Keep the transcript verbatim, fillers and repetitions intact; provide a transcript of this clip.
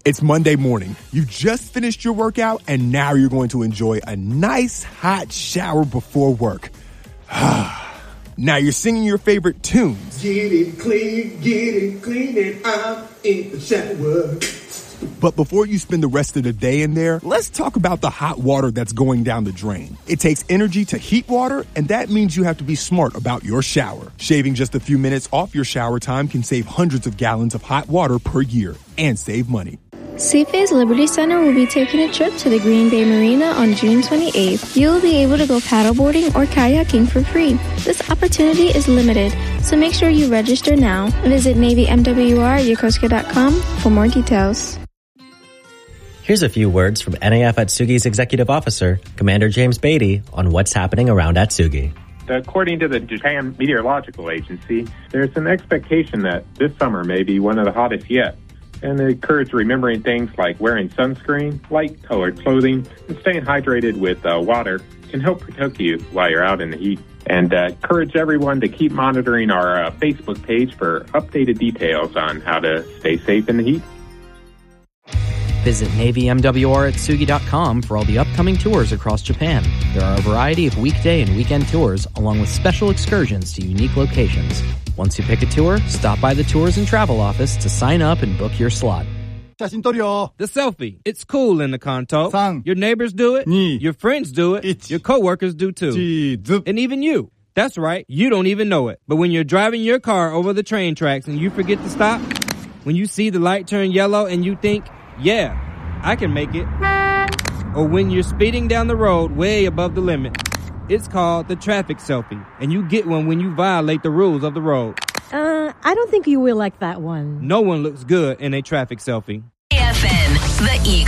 It's Monday morning. You just finished your workout, and now you're going to enjoy a nice hot shower before work. Now you're singing your favorite tunes. Get it clean, get it clean, and I'm in the shower. But before you spend the rest of the day in there, let's talk about the hot water that's going down the drain. It takes energy to heat water, and that means you have to be smart about your shower. Shaving just a few minutes off your shower time can save hundreds of gallons of hot water per year and save money. Seaface Liberty Center will be taking a trip to the Green Bay Marina on June twenty-eighth. You'll be able to go paddleboarding or kayaking for free. This opportunity is limited, so make sure you register now. Visit Navy M W R Yokosuka dot com for more details. Here's a few words from N A F Atsugi's executive officer, Commander James Beatty, on what's happening around Atsugi. According to the Japan Meteorological Agency, there's an expectation that this summer may be one of the hottest yet. And they encourage remembering things like wearing sunscreen, light-colored clothing, and staying hydrated with uh, water can help protect you while you're out in the heat. And uh, encourage everyone to keep monitoring our uh, Facebook page for updated details on how to stay safe in the heat. Visit Navy M W R Atsugi dot com for all the upcoming tours across Japan. There are a variety of weekday and weekend tours, along with special excursions to unique locations. Once you pick a tour, stop by the Tours and Travel office to sign up and book your slot. The selfie. It's cool in the Kanto. 삼. Your neighbors do it. 이. Your friends do it. 일. Your coworkers do too. 지. And even you. That's right. You don't even know it. But when you're driving your car over the train tracks and you forget to stop, when you see the light turn yellow and you think, yeah, I can make it. Or when you're speeding down the road way above the limit. It's called the traffic selfie, and you get one when you violate the rules of the road. Uh, I don't think you will like that one. No one looks good in a traffic selfie. A F N, the